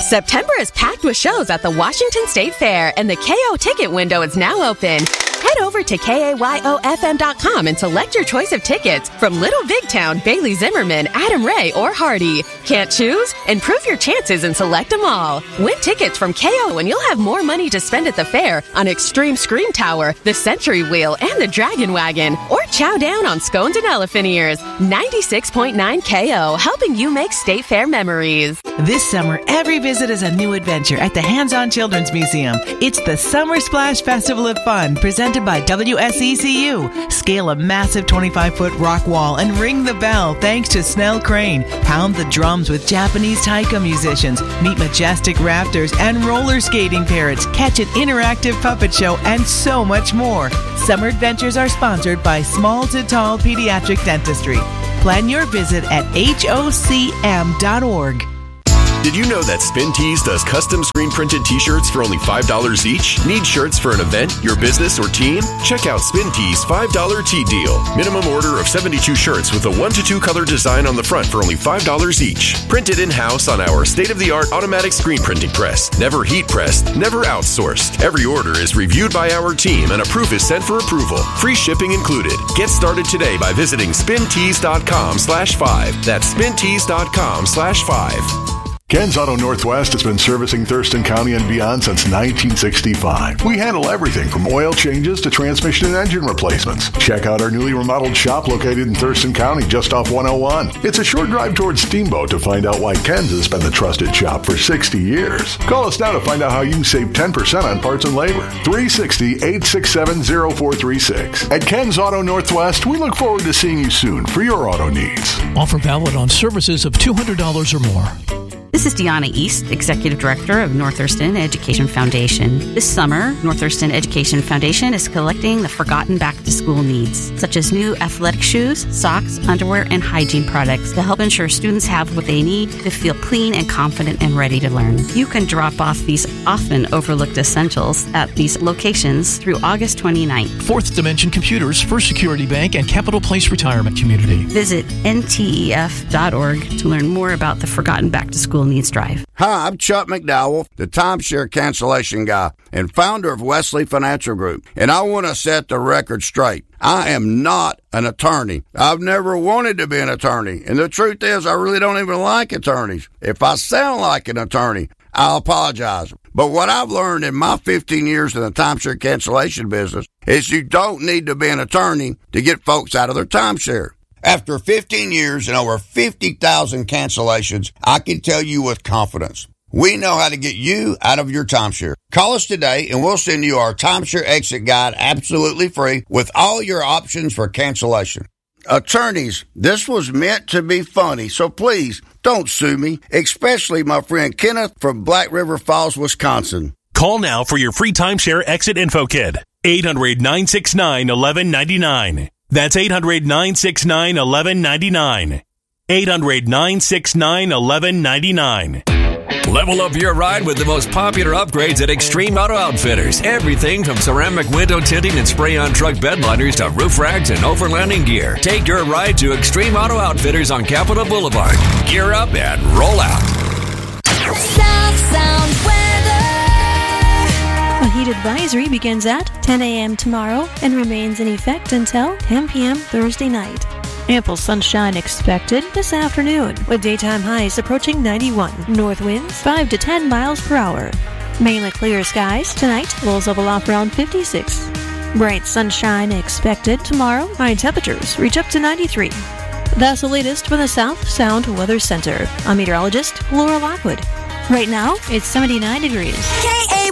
September is packed with shows at the Washington State Fair, and the KO ticket window is now open. Head over to KAYOFM.com and select your choice of tickets from Little Big Town, Bailey Zimmerman, Adam Ray, or Hardy. Can't choose? Improve your chances and select them all. Win tickets from KO and you'll have more money to spend at the fair on Extreme Scream Tower, the Century Wheel, and the Dragon Wagon. Or chow down on scones and elephant ears. 96.9 KO, helping you make State Fair memories. This summer, every visit is a new adventure at the Hands-On Children's Museum. It's the Summer Splash Festival of Fun, presented by WSECU. Scale a massive 25-foot rock wall and ring the bell thanks to Snell Crane. Pound the drums with Japanese taiko musicians. Meet majestic raptors and roller skating parrots. Catch an interactive puppet show and so much more. Summer adventures are sponsored by Small to Tall Pediatric Dentistry. Plan your visit at HOCM.org. Did you know that Spin Tees does custom screen printed t-shirts for only $5 each? Need shirts for an event, your business, or team? Check out Spin Tees' $5 tea deal. Minimum order of 72 shirts with a 1 to 2 color design on the front for only $5 each. Printed in-house on our state-of-the-art automatic screen printing press. Never heat pressed, never outsourced. Every order is reviewed by our team and a proof is sent for approval. Free shipping included. Get started today by visiting spintees.com/5. That's spintees.com/5. Ken's Auto Northwest has been servicing Thurston County and beyond since 1965. We handle everything from oil changes to transmission and engine replacements. Check out our newly remodeled shop located in Thurston County just off 101. It's a short drive towards Steamboat to find out why Ken's has been the trusted shop for 60 years. Call us now to find out how you can save 10% on parts and labor. 360-867-0436. At Ken's Auto Northwest, we look forward to seeing you soon for your auto needs. Offer valid on services of $200 or more. This is Deanna East, Executive Director of North Thurston Education Foundation. This summer, North Thurston Education Foundation is collecting the forgotten back-to-school needs, such as new athletic shoes, socks, underwear, and hygiene products to help ensure students have what they need to feel clean and confident and ready to learn. You can drop off these often overlooked essentials at these locations through August 29th. Fourth Dimension Computers, First Security Bank, and Capital Place Retirement Community. Visit ntef.org to learn more about the forgotten back-to-school needs drive. Hi, I'm Chuck McDowell, the timeshare cancellation guy and founder of Wesley Financial Group. And I want to set the record straight. I am not an attorney. I've never wanted to be an attorney. And the truth is, I really don't even like attorneys. If I sound like an attorney, I'll apologize. But what I've learned in my 15 years in the timeshare cancellation business is you don't need to be an attorney to get folks out of their timeshare. After 15 years and over 50,000 cancellations, I can tell you with confidence, we know how to get you out of your timeshare. Call us today and we'll send you our timeshare exit guide absolutely free with all your options for cancellation. Attorneys, this was meant to be funny, so please don't sue me, especially my friend Kenneth from Black River Falls, Wisconsin. Call now for your free timeshare exit info kit. 800-969-1199. That's 800-969-1199. 800-969-1199. Level up your ride with the most popular upgrades at Extreme Auto Outfitters. Everything from ceramic window tinting and spray-on truck bed liners to roof racks and overlanding gear. Take your ride to Extreme Auto Outfitters on Capitol Boulevard. Gear up and roll out. South Sound weather. A heat advisory begins at 10 a.m. tomorrow and remains in effect until 10 p.m. Thursday night. Ample sunshine expected this afternoon, with daytime highs approaching 91. North winds 5 to 10 miles per hour. Mainly clear skies tonight, lows level off around 56. Bright sunshine expected tomorrow. High temperatures reach up to 93. That's the latest from the South Sound Weather Center. I'm meteorologist Laura Lockwood. Right now, it's 79 degrees.